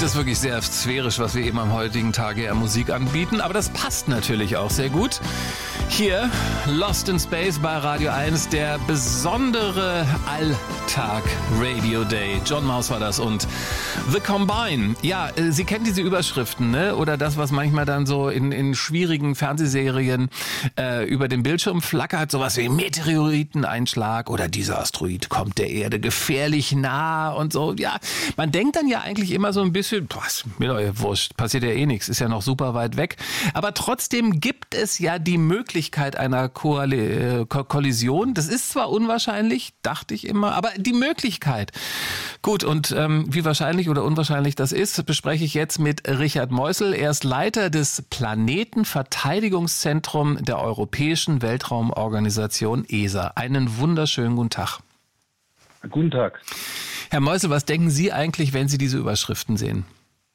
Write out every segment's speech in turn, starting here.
ist wirklich sehr sphärisch, was wir eben am heutigen Tage ja Musik anbieten. Aber das passt natürlich auch sehr gut. Hier Lost in Space bei Radio 1, der besondere Alltag Radio Day. John Maus war das und The Combine. Ja, Sie kennen diese Überschriften, ne? Oder das, was manchmal dann so in schwierigen Fernsehserien über den Bildschirm flackert. Sowas wie Meteoriteneinschlag oder dieser Asteroid kommt der Erde gefährlich nah und so. Ja, man denkt dann ja eigentlich immer so ein bisschen, ist mir doch wurscht, passiert ja eh nichts, ist ja noch super weit weg. Aber trotzdem gibt es ja die Möglichkeit einer Kollision. Das ist zwar unwahrscheinlich, dachte ich immer, aber die Möglichkeit. Gut, und wie wahrscheinlich oder unwahrscheinlich das ist, bespreche ich jetzt mit Richard Meusel. Er ist Leiter des Planetenverteidigungszentrums der Europäischen Weltraumorganisation ESA. Einen wunderschönen guten Tag. Guten Tag. Herr Meusel, was denken Sie eigentlich, wenn Sie diese Überschriften sehen?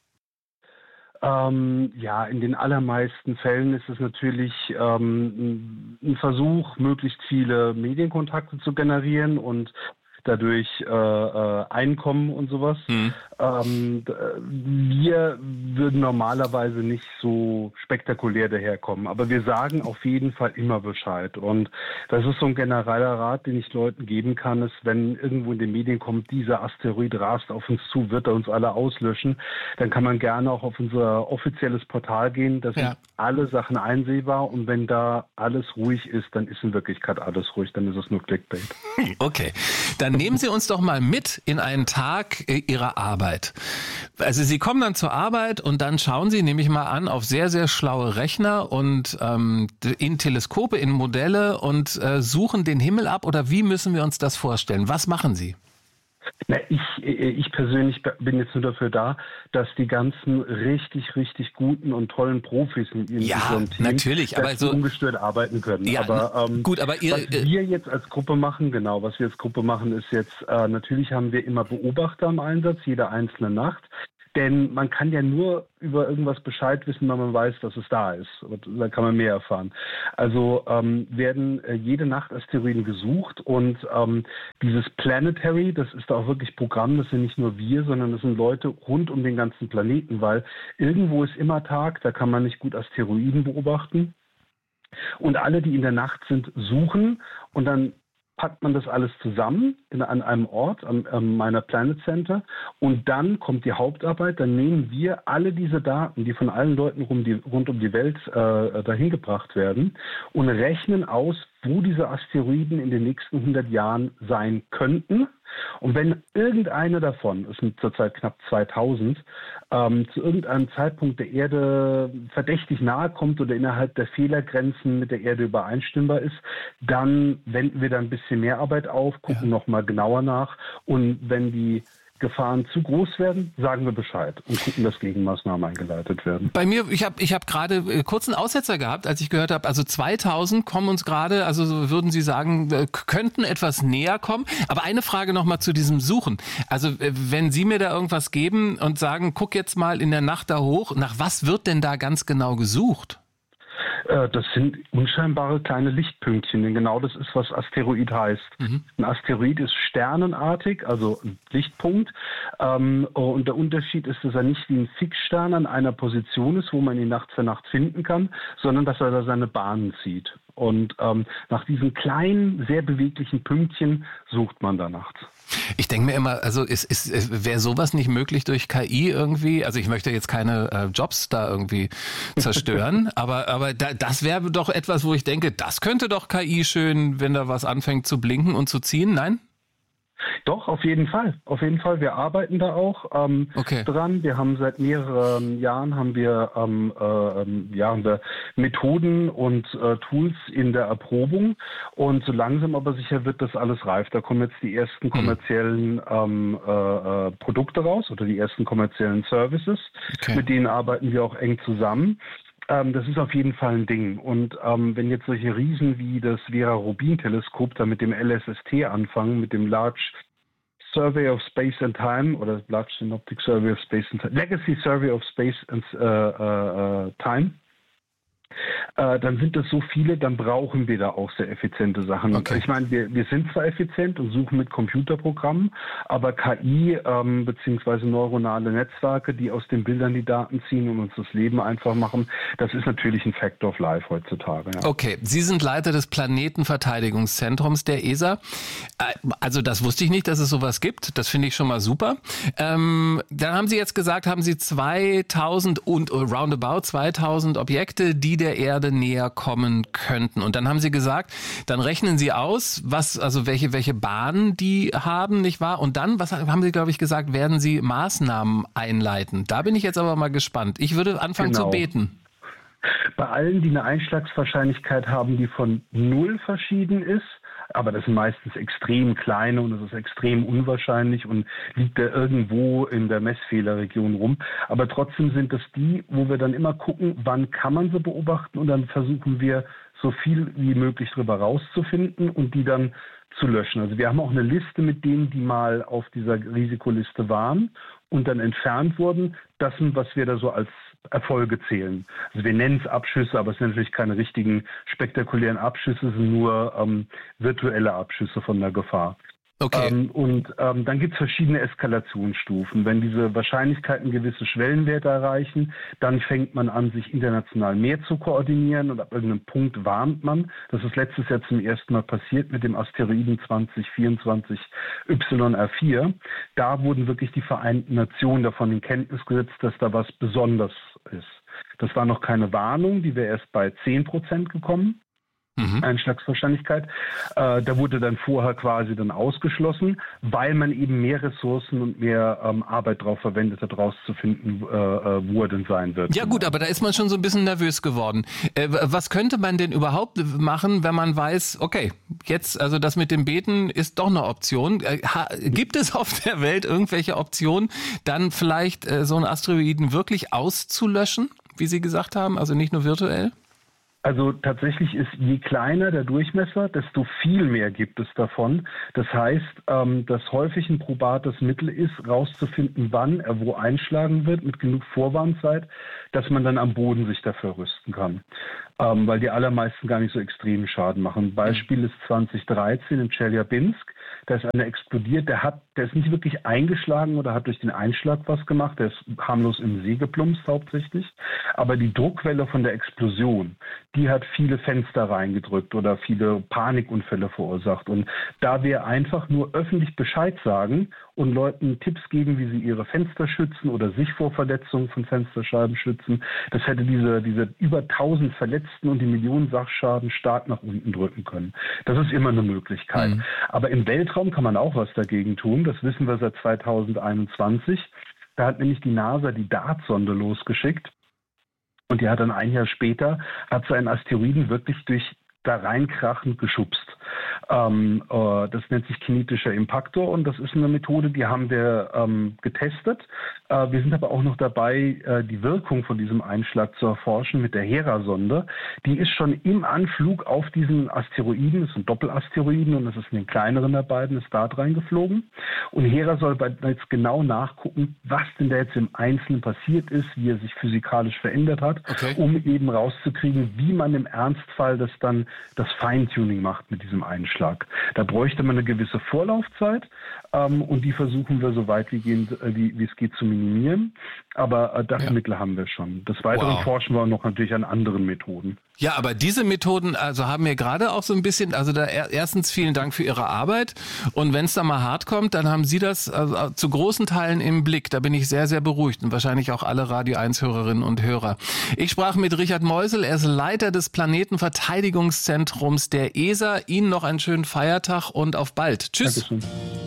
In den allermeisten Fällen ist es natürlich ein Versuch, möglichst viele Medienkontakte zu generieren und dadurch Einkommen und sowas. Wir würden normalerweise nicht so spektakulär daherkommen, aber wir sagen auf jeden Fall immer Bescheid. Und das ist so ein genereller Rat, den ich Leuten geben kann, ist, wenn irgendwo in den Medien kommt, dieser Asteroid rast auf uns zu, wird er uns alle auslöschen, dann kann man gerne auch auf unser offizielles Portal gehen. Da sind alle Sachen einsehbar und wenn da alles ruhig ist, dann ist in Wirklichkeit alles ruhig, dann ist es nur Clickbait. Okay, dann nehmen Sie uns doch mal mit in einen Tag Ihrer Arbeit. Also Sie kommen dann zur Arbeit und dann schauen Sie, nehme ich mal an, auf sehr, sehr schlaue Rechner und in Teleskope, in Modelle und suchen den Himmel ab, oder wie müssen wir uns das vorstellen? Was machen Sie? Na, ich persönlich bin jetzt nur dafür da, dass die ganzen richtig, richtig guten und tollen Profis in unserem Team natürlich, aber so ungestört arbeiten können. Ja, aber gut, aber was wir jetzt als Gruppe machen, ist jetzt, natürlich haben wir immer Beobachter im Einsatz, jede einzelne Nacht. Denn man kann ja nur über irgendwas Bescheid wissen, wenn man weiß, dass es da ist. Und da kann man mehr erfahren. Also werden jede Nacht Asteroiden gesucht und dieses Planetary, das ist da auch wirklich Programm, das sind nicht nur wir, sondern das sind Leute rund um den ganzen Planeten, weil irgendwo ist immer Tag, da kann man nicht gut Asteroiden beobachten. Und alle, die in der Nacht sind, suchen und dann packt man das alles zusammen an einem Ort, am meiner Planet Center, und dann kommt die Hauptarbeit. Dann nehmen wir alle diese Daten, die von allen Leuten rund um die Welt dahin gebracht werden, und rechnen aus, wo diese Asteroiden in den nächsten 100 Jahren sein könnten. Und wenn irgendeine davon, es sind zurzeit knapp 2000, zu irgendeinem Zeitpunkt der Erde verdächtig nahe kommt oder innerhalb der Fehlergrenzen mit der Erde übereinstimmbar ist, dann wenden wir da ein bisschen mehr Arbeit auf, gucken nochmal genauer nach, und wenn die Gefahren zu groß werden, sagen wir Bescheid und gucken, dass Gegenmaßnahmen eingeleitet werden. Bei mir, ich hab gerade kurz einen Aussetzer gehabt, als ich gehört habe, also 2000 kommen uns gerade, also würden Sie sagen, könnten etwas näher kommen. Aber eine Frage nochmal zu diesem Suchen. Also wenn Sie mir da irgendwas geben und sagen, guck jetzt mal in der Nacht da hoch, nach was wird denn da ganz genau gesucht? Das sind unscheinbare kleine Lichtpünktchen, denn genau das ist, was Asteroid heißt. Ein Asteroid ist sternenartig, also ein Lichtpunkt. Und der Unterschied ist, dass er nicht wie ein Fixstern an einer Position ist, wo man ihn Nacht für Nacht finden kann, sondern dass er da seine Bahnen zieht. Und nach diesen kleinen, sehr beweglichen Pünktchen sucht man da nachts. Ich denke mir immer, also wäre sowas nicht möglich durch KI irgendwie? Also ich möchte jetzt keine Jobs da irgendwie zerstören, aber das wäre doch etwas, wo ich denke, das könnte doch KI schön, wenn da was anfängt zu blinken und zu ziehen, nein? Doch, auf jeden Fall. Auf jeden Fall. Wir arbeiten da auch dran. Wir haben seit mehreren Jahren haben wir Methoden und Tools in der Erprobung. Und so langsam aber sicher wird das alles reif. Da kommen jetzt die ersten kommerziellen Produkte raus oder die ersten kommerziellen Services. Okay. Mit denen arbeiten wir auch eng zusammen. Das ist auf jeden Fall ein Ding. Und wenn jetzt solche Riesen wie das Vera-Rubin-Teleskop da mit dem LSST anfangen, mit dem Large Survey of Space and Time oder Large Synoptic Survey of Space and Time, Legacy Survey of Space and Time, dann sind das so viele, dann brauchen wir da auch sehr effiziente Sachen. Okay. Ich meine, wir sind zwar effizient und suchen mit Computerprogrammen, aber KI beziehungsweise neuronale Netzwerke, die aus den Bildern die Daten ziehen und uns das Leben einfach machen, das ist natürlich ein Fact of Life heutzutage. Ja. Okay, Sie sind Leiter des Planetenverteidigungszentrums der ESA. Also das wusste ich nicht, dass es sowas gibt. Das finde ich schon mal super. Dann haben Sie jetzt gesagt, haben Sie 2000 und roundabout 2000 Objekte, die der Erde näher kommen könnten. Und dann haben Sie gesagt, dann rechnen Sie aus, welche Bahnen die haben, nicht wahr? Und dann, was haben Sie, glaube ich, gesagt, werden Sie Maßnahmen einleiten? Da bin ich jetzt aber mal gespannt. Ich würde anfangen zu beten. Bei allen, die eine Einschlagswahrscheinlichkeit haben, die von 0 verschieden ist, aber das sind meistens extrem kleine und das ist extrem unwahrscheinlich und liegt da irgendwo in der Messfehlerregion rum. Aber trotzdem sind das die, wo wir dann immer gucken, wann kann man sie beobachten und dann versuchen wir, so viel wie möglich drüber rauszufinden und die dann zu löschen. Also wir haben auch eine Liste mit denen, die mal auf dieser Risikoliste waren und dann entfernt wurden. Das sind, was wir da so als Erfolge zählen. Also wir nennen es Abschüsse, aber es sind natürlich keine richtigen spektakulären Abschüsse, es sind nur virtuelle Abschüsse von der Gefahr. Okay. Dann gibt es verschiedene Eskalationsstufen. Wenn diese Wahrscheinlichkeiten gewisse Schwellenwerte erreichen, dann fängt man an, sich international mehr zu koordinieren und ab irgendeinem Punkt warnt man. Das ist letztes Jahr zum ersten Mal passiert mit dem Asteroiden 2024 YR4. Da wurden wirklich die Vereinten Nationen davon in Kenntnis gesetzt, dass da was besonders ist. Das war noch keine Warnung, die wäre erst bei 10% gekommen. Einschlagswahrscheinlichkeit. Da wurde dann vorher quasi dann ausgeschlossen, weil man eben mehr Ressourcen und mehr Arbeit darauf verwendet hat, rauszufinden, wo er denn sein wird. Ja gut, aber da ist man schon so ein bisschen nervös geworden. Was könnte man denn überhaupt machen, wenn man weiß, okay, jetzt, also das mit dem Beten ist doch eine Option. Gibt es auf der Welt irgendwelche Optionen, dann vielleicht so einen Asteroiden wirklich auszulöschen, wie Sie gesagt haben, also nicht nur virtuell? Also tatsächlich ist, je kleiner der Durchmesser, desto viel mehr gibt es davon. Das heißt, dass häufig ein probates Mittel ist, rauszufinden, wann er wo einschlagen wird, mit genug Vorwarnzeit, dass man dann am Boden sich dafür rüsten kann. Weil die allermeisten gar nicht so extremen Schaden machen. Beispiel ist 2013 in Chelyabinsk. Da ist einer explodiert, der ist nicht wirklich eingeschlagen oder hat durch den Einschlag was gemacht, der ist harmlos im See geplumpst hauptsächlich. Aber die Druckwelle von der Explosion, die hat viele Fenster reingedrückt oder viele Panikunfälle verursacht. Und da wir einfach nur öffentlich Bescheid sagen und Leuten Tipps geben, wie sie ihre Fenster schützen oder sich vor Verletzungen von Fensterscheiben schützen, das hätte diese über 1000 Verletzten und die Millionen Sachschaden stark nach unten drücken können. Das ist immer eine Möglichkeit. Aber im Weltraum kann man auch was dagegen tun. Das wissen wir seit 2021. Da hat nämlich die NASA die DART-Sonde losgeschickt. Und die hat dann ein Jahr später, hat so einen Asteroiden wirklich durch da reinkrachend geschubst. Das nennt sich kinetischer Impaktor und das ist eine Methode, die haben wir getestet. Wir sind aber auch noch dabei, die Wirkung von diesem Einschlag zu erforschen mit der Hera-Sonde. Die ist schon im Anflug auf diesen Asteroiden, das sind Doppelasteroiden und das ist in den kleineren der beiden, ist da reingeflogen. Und Hera soll jetzt genau nachgucken, was denn da jetzt im Einzelnen passiert ist, wie er sich physikalisch verändert hat, um eben rauszukriegen, wie man im Ernstfall das Feintuning macht mit diesem Einschlag. Da bräuchte man eine gewisse Vorlaufzeit und die versuchen wir so weit wie es geht zu minimieren. Aber das Mittel haben wir schon. Des Weiteren forschen wir noch natürlich an anderen Methoden. Ja, aber diese Methoden haben mir gerade auch so ein bisschen, also da erstens vielen Dank für Ihre Arbeit und wenn es da mal hart kommt, dann haben Sie das zu großen Teilen im Blick. Da bin ich sehr, sehr beruhigt und wahrscheinlich auch alle Radio 1 Hörerinnen und Hörer. Ich sprach mit Richard Meusel, er ist Leiter des Planetenverteidigungszentrums der ESA. Ihnen noch einen schönen Feiertag und auf bald. Tschüss. Dankeschön.